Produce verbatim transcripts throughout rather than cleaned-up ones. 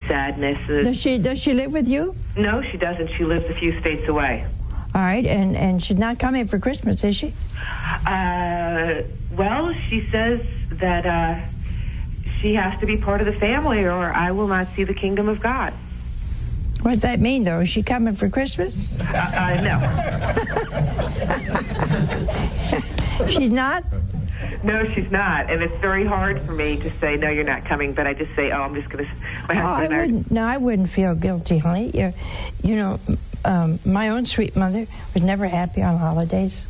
sadness. Does she does she live with you? No, she doesn't. She lives a few states away. All right, and, and she's not coming for Christmas, is she? Uh, well, she says that uh, she has to be part of the family or I will not see the kingdom of God. What does that mean, though? Is she coming for Christmas? Uh, uh, no. She's not? No, she's not. And it's very hard for me to say, no, you're not coming. But I just say, oh, I'm just going to... My husband oh, I wouldn't, no, I wouldn't feel guilty, honey. You, you know, um, my own sweet mother was never happy on holidays.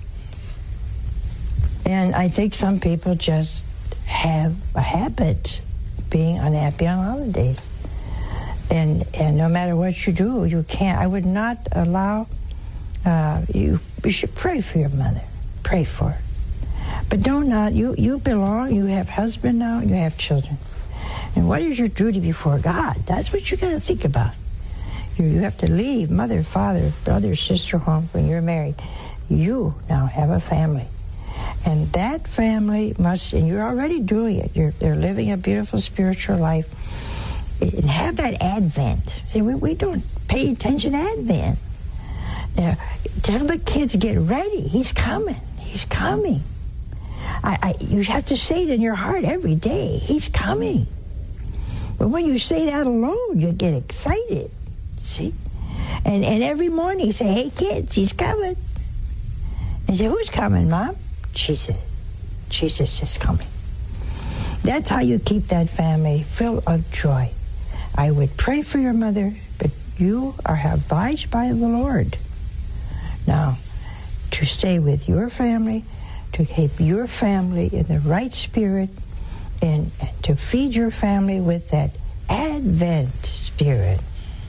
And I think some people just have a habit of being unhappy on holidays. And and no matter what you do, you can't. I would not allow uh, you. You should pray for your mother. Pray for her, but don't not. You you belong. You have husband now. You have children. And what is your duty before God? That's what you got to think about. You you have to leave mother, father, brother, sister home when you're married. You now have a family, and that family must. And you're already doing it. You're they're living a beautiful spiritual life. And have that Advent. See, we, we don't pay attention to Advent. Now, tell the kids, get ready. He's coming. He's coming. I, I, you have to say it in your heart every day. He's coming. But when you say that alone, you get excited. See? And and every morning you say, hey, kids, he's coming. And say, who's coming, Mom? Jesus. Jesus is coming. That's how you keep that family full of joy. I would pray for your mother, but you are obliged by the Lord now to stay with your family, to keep your family in the right spirit, and, and to feed your family with that Advent spirit.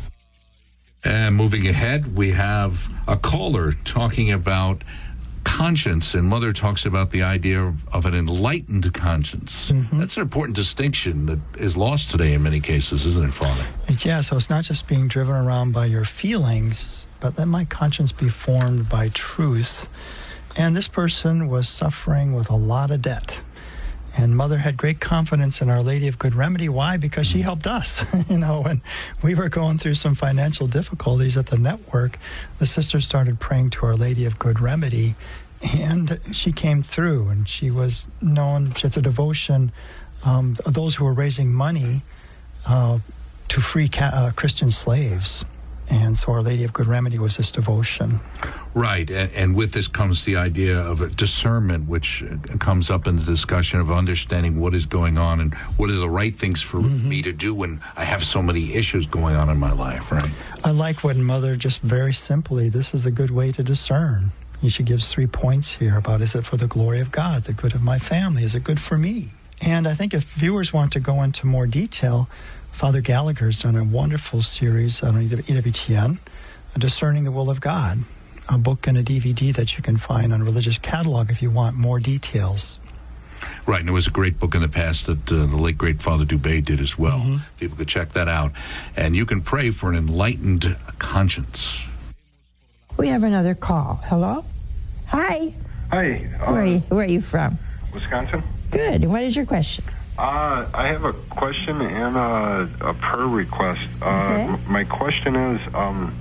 And moving ahead, we have a caller talking about conscience, and Mother talks about the idea of, of an enlightened conscience. Mm-hmm. That's an important distinction that is lost today in many cases, isn't it, Father? Yeah, so it's not just being driven around by your feelings, but let my conscience be formed by truth. And this person was suffering with a lot of debt. And Mother had great confidence in Our Lady of Good Remedy. Why? Because she helped us. You know, when we were going through some financial difficulties at the network, the sister started praying to Our Lady of Good Remedy, and she came through, and she was known, it's a devotion, um, those who were raising money uh, to free ca- uh, Christian slaves. And so Our Lady of Good Remedy was this devotion. Right, and, and with this comes the idea of a discernment, which comes up in the discussion of understanding what is going on and what are the right things for mm-hmm. me to do when I have so many issues going on in my life, right? I like what Mother just very simply, this is a good way to discern. She gives three points here about, is it for the glory of God, the good of my family? Is it good for me? And I think if viewers want to go into more detail, Father Gallagher's done a wonderful series on E W T N, Discerning the Will of God, a book and a D V D that you can find on Religious Catalog if you want more details. Right, and it was a great book in the past that uh, the late, great Father Dubé did as well. Mm-hmm. People could check that out. And you can pray for an enlightened conscience. We have another call. Hello? Hi. Hi. Uh, where, are you, where are you from? Wisconsin. Good. What is your question? Uh, I have a question and a, a prayer request. Uh, okay. m- my question is, um,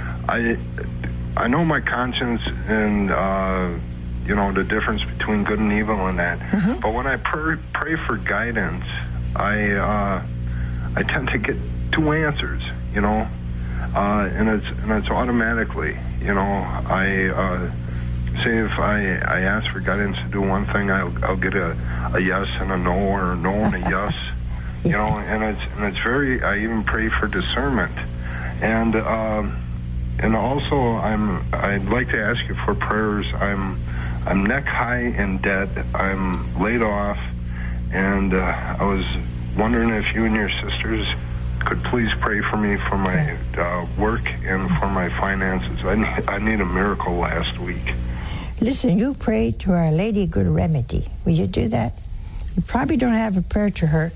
I I know my conscience and, uh, you know, the difference between good and evil and that. Mm-hmm. But when I pray, pray for guidance, I uh, I tend to get two answers, you know, uh, and it's and it's automatically, you know, I. Uh, Say if I, I ask for guidance to do one thing, I'll, I'll get a, a yes and a no, or a no and a yes, you know, and it's and it's very. I even pray for discernment, and um, and also I'm I'd like to ask you for prayers. I'm I'm neck high in debt. I'm laid off, and uh, I was wondering if you and your sisters could please pray for me for my uh, work and for my finances. I need, I need a miracle last week. Listen, you pray to Our Lady Good Remedy. Will you do that? You probably don't have a prayer to her,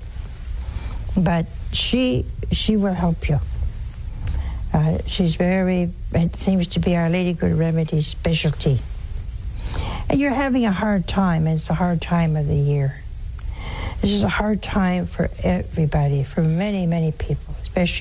but she she will help you. Uh, she's very, it seems to be Our Lady Good Remedy's specialty. And you're having a hard time, and it's a hard time of the year. This is a hard time for everybody, for many, many people, especially